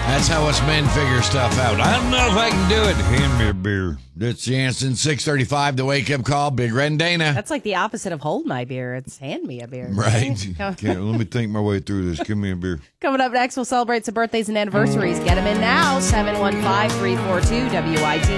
That's how us men figure stuff out. I don't know if I can do it. Hand me a beer. That's Jansen, 635, the wake-up call. Big Red and Dana. That's like the opposite of hold my beer. It's hand me a beer. Right. Let me think my way through this. Give me a beer. Coming up next, we'll celebrate some birthdays and anniversaries. Get them in now, 715-342-WIT.